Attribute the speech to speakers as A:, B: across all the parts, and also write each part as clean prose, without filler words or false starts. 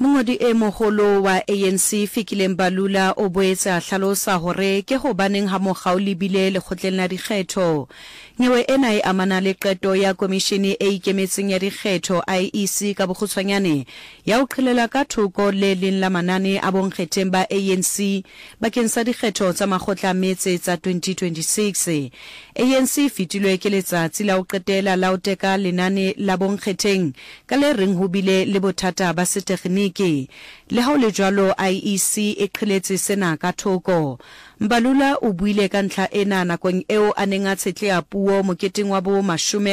A: Mongodi e mogolo wa ANC Fikile Mbalula o boetse a hlalosa hore ke hobaneng ha mokgauli bile lekgotleng la dikgetho. Nyewe ena e amana le qeto ya komishini e ikemetseng ya dikgetho IEC ka bokgutshwanyane ya ho qhelela ka thoko le leng la manane a bonkgetheng ba ANC bakeng sa dikgetho tsa makgotla a metse tsa 2026. ANC fitilwe ke letsatsi la ho qetela la ho teka lenane la bonkgetheng ka le reng ho bile le bothata ba setekgeniki. Le ha le jwalo IEC e qheletse sena ka thoko. Mbalula o buile ka ntlha ena nakong eo a neng a tshetlea puo moketeng wa bo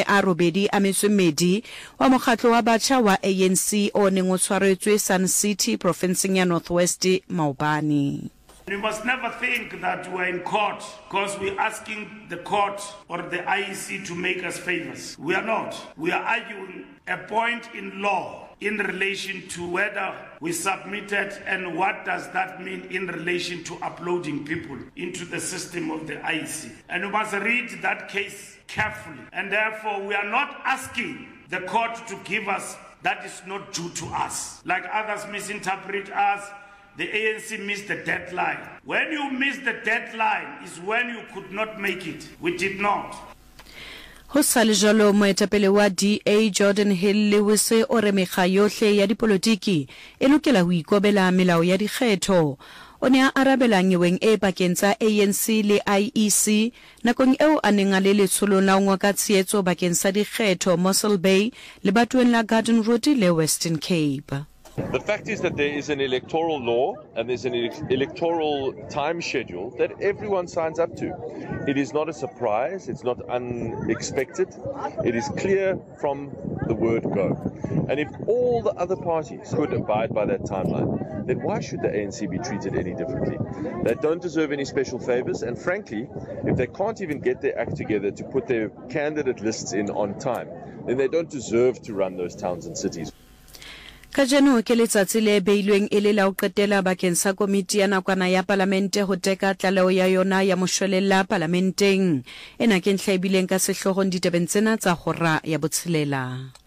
A: 82 wa mokgatlo wa batjha wa ANC o neng o tshwaretswe Sun City provinceng ya North West Maobane.
B: We must never think that we're in court because we're asking the court or the IEC to make us favors. We are not. We are arguing a point in law in relation to whether we submitted and what does that mean in relation to uploading people into the system of the IEC. And we must read that case carefully. And therefore, we are not asking the court to give us that is not due to us. Like others misinterpret us, the ANC missed the deadline. When you miss the deadline is when you could not make it. We did not.
A: Ho sale jalo moetapele wa DA Jordan Hill Lewis o re mekga yohle ya dipolotiki e lokela ho ikobela melao ya dikgetho. O ne a arabela nyeweng e pakeng tsa ANC le IEC nakong eo a neng a le letsholo la ngwa ka tshehetso bakeng sa dikgetho Mossel Bay le batweng la Garden Road le Western Cape.
C: The fact is that there is an electoral law and there's an electoral time schedule that everyone signs up to. It is not a surprise, it's not unexpected, it is clear from the word go. And if all the other parties could abide by that timeline, then why should the ANC be treated any differently? They don't deserve any special favors, and frankly, if they can't even get their act together to put their candidate lists in on time, then they don't deserve to run those towns and cities.
A: Kajeno ke letsatsi le beilweng e le la ho qetela bakeng sa komiti ya nakwana ya palamente ho teka tlaleo ya yona ya moshwelella parlamenteng. Ena ke ntlha e bileng ka sehloohong ditabeng tsena tsa hora ya botshelela.